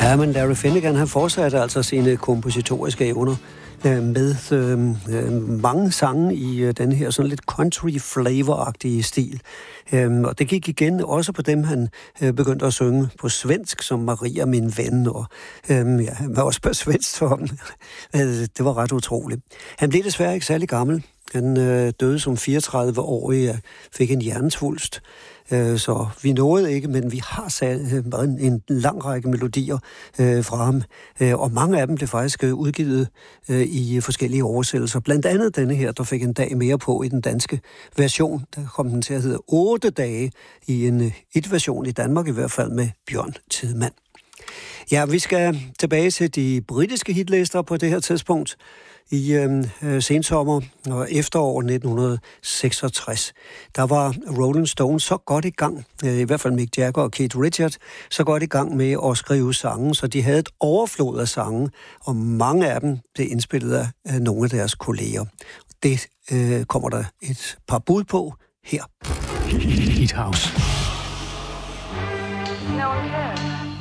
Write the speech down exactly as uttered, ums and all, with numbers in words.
Ja, men Larry Finnegan, han fortsatte altså sine kompositoriske evner øh, med øh, mange sange i øh, den her sådan lidt country flavor-agtige stil. Øh, og det gik igen også på dem, han øh, begyndte at synge på svensk, som Maria, min ven, og øh, ja, han var også på svensk for ham. Det var ret utroligt. Han blev desværre ikke særlig gammel. Han øh, døde som fireogtredive-årig og fik en hjernesvulst. Øh, så vi nåede ikke, men vi har sat øh, en, en lang række melodier øh, fra ham. Øh, og mange af dem blev faktisk øh, udgivet øh, i forskellige oversættelser. Blandt andet denne her, der fik en dag mere på i den danske version. Der kom den til at hedde otte dage i en øh, et-version i Danmark, i hvert fald med Bjørn Tidemand. Ja, vi skal tilbage til de britiske hitlister på det her tidspunkt. I øh, sensommer og efterår nitten seksogtres, der var Rolling Stones så godt i gang, øh, i hvert fald Mick Jagger og Keith Richards, så godt i gang med at skrive sange, så de havde et overflod af sange, og mange af dem blev indspillet af, af nogle af deres kolleger. Det øh, kommer der et par bud på her. Hit House. No one cares.